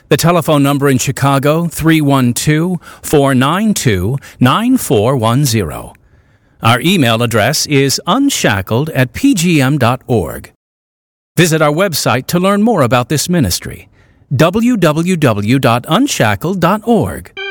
The telephone number in Chicago, 312-492-9410. Our email address is unshackled@pgm.org. Visit our website to learn more about this ministry, www.unshackled.org.